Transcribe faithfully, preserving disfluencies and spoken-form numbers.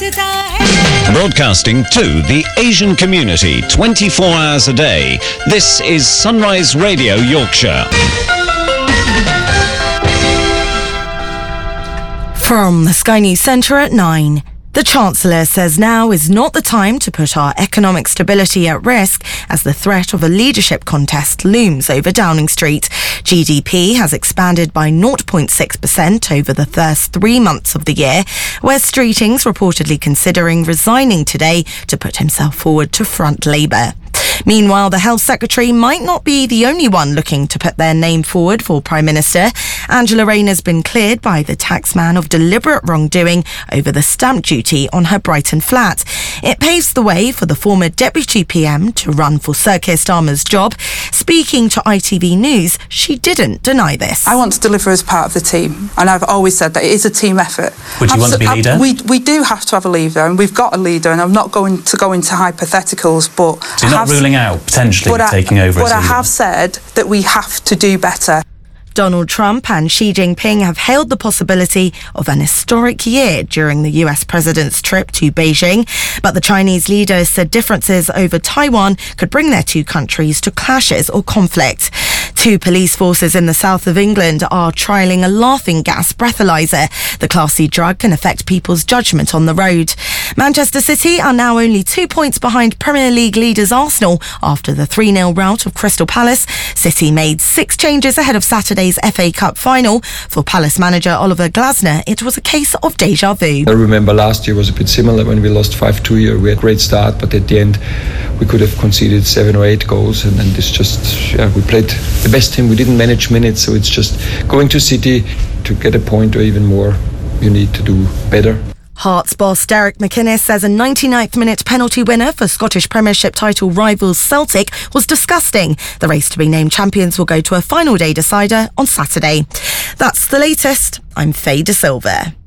Broadcasting to the Asian community twenty-four hours a day. This is Sunrise Radio Yorkshire. From the Sky News Centre at nine. The Chancellor says now is not the time to put our economic stability at risk as the threat of a leadership contest looms over Downing Street. G D P has expanded by zero point six percent over the first three months of the year, where Streeting's reportedly considering resigning today to put himself forward to front Labour. Meanwhile, the Health Secretary might not be the only one looking to put their name forward for Prime Minister. Angela Rayner's been cleared by the taxman of deliberate wrongdoing over the stamp duty on her Brighton flat. It paves the way for the former Deputy P M to run for Sir Keir Starmer's job. Speaking to I T V News, she didn't deny this. I want to deliver as part of the team, and I've always said that it is a team effort. Would you Absol- want to be leader? We, we do have to have a leader, and we've got a leader, and I'm not going to go into hypotheticals, but... So you're not ruling out potentially but taking I, over but as I leader? have said that we have to do better. Donald Trump and Xi Jinping have hailed the possibility of an historic year during the U S president's trip to Beijing. But the Chinese leader said differences over Taiwan could bring their two countries to clashes or conflict. Two police forces in the south of England are trialling a laughing gas breathalyzer. The Class C drug can affect people's judgment on the road. Manchester City are now only two points behind Premier League leaders Arsenal after the three nil rout of Crystal Palace. City made six changes ahead of Saturday's F A Cup final. For Palace manager Oliver Glasner, it was a case of deja vu. I remember last year was a bit similar when we lost five two here. We had a great start, but at the end we could have conceded seven or eight goals, and then this just, yeah, we played the best team. We didn't manage minutes, so it's just going to City to get a point or even more. You need to do better. Hearts boss Derek McInnes says a ninety-ninth minute penalty winner for Scottish Premiership title rivals Celtic was disgusting. The race to be named champions will go to a final day decider on Saturday. That's the latest. I'm Faye De Silva.